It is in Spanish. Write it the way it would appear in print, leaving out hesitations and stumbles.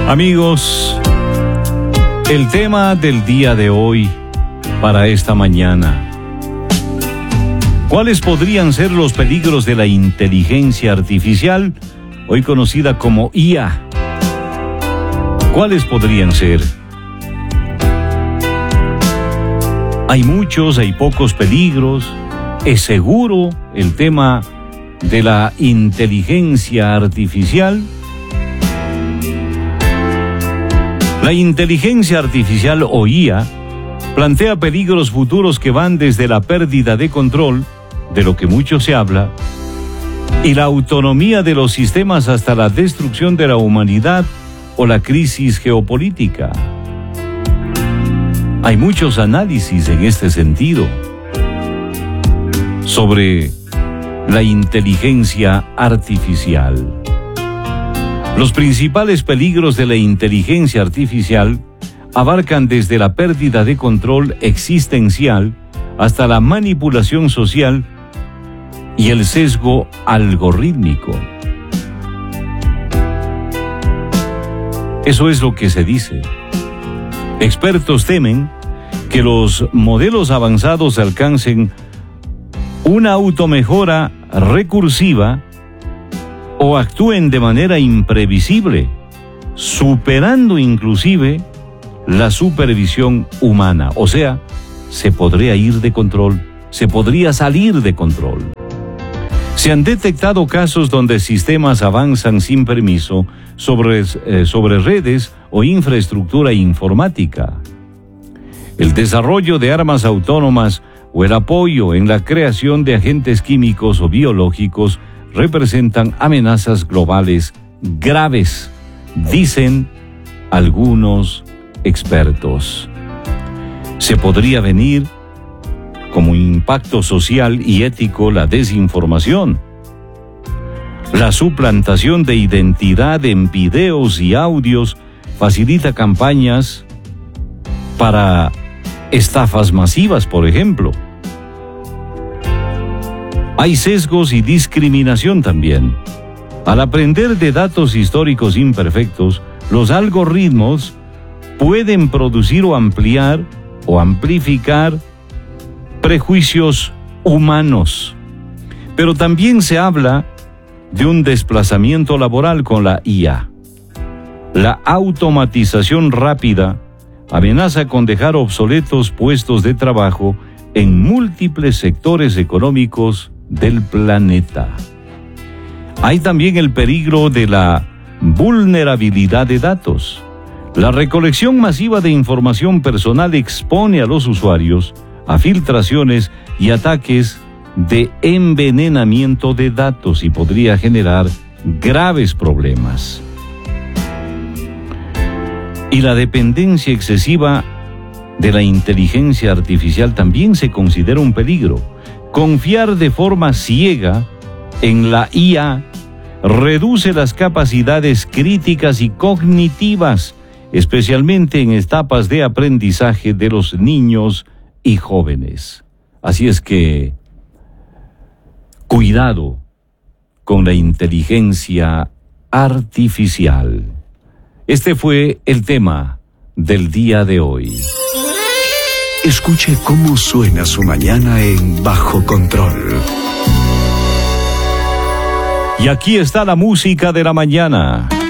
Amigos, el tema del día de hoy para esta mañana. ¿Cuáles podrían ser los peligros de la inteligencia artificial, hoy conocida como IA? ¿Cuáles podrían ser? Hay muchos, hay pocos peligros. ¿Es seguro el tema de la inteligencia artificial? La inteligencia artificial o IA plantea peligros futuros que van desde la pérdida de control, de lo que mucho se habla, y la autonomía de los sistemas hasta la destrucción de la humanidad o la crisis geopolítica. Hay muchos análisis en este sentido sobre la inteligencia artificial. Los principales peligros de la inteligencia artificial abarcan desde la pérdida de control existencial hasta la manipulación social y el sesgo algorítmico. Eso es lo que se dice. Expertos temen que los modelos avanzados alcancen una automejora recursiva o actúen de manera imprevisible, superando inclusive la supervisión humana. O sea, se podría ir de control, se podría salir de control. Se han detectado casos donde sistemas avanzan sin permiso sobre redes o infraestructura informática. El desarrollo de armas autónomas o el apoyo en la creación de agentes químicos o biológicos representan amenazas globales graves, dicen algunos expertos. Se podría venir como impacto social y ético la desinformación, la suplantación de identidad en videos y audios facilita campañas para estafas masivas, por ejemplo. Hay sesgos y discriminación también. Al aprender de datos históricos imperfectos, los algoritmos pueden producir o ampliar o amplificar prejuicios humanos. Pero también se habla de un desplazamiento laboral con la IA. La automatización rápida amenaza con dejar obsoletos puestos de trabajo en múltiples sectores económicos del planeta. Hay también el peligro de la vulnerabilidad de datos. La recolección masiva de información personal expone a los usuarios a filtraciones y ataques de envenenamiento de datos y podría generar graves problemas. Y la dependencia excesiva de la inteligencia artificial también se considera un peligro. Confiar de forma ciega en la IA reduce las capacidades críticas y cognitivas, especialmente en etapas de aprendizaje de los niños y jóvenes. Así es que, cuidado con la inteligencia artificial. Este fue el tema del día de hoy. Escuche cómo suena su mañana en Bajo Control. Y aquí está la música de la mañana.